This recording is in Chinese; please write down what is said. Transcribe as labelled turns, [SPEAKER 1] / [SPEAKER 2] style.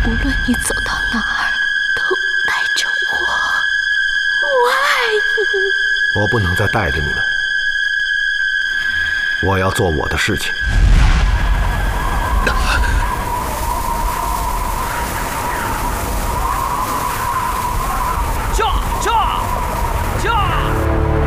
[SPEAKER 1] 无论你走到哪儿，都带着我。我爱你。
[SPEAKER 2] 我不能再带着你们，我要做我的事情。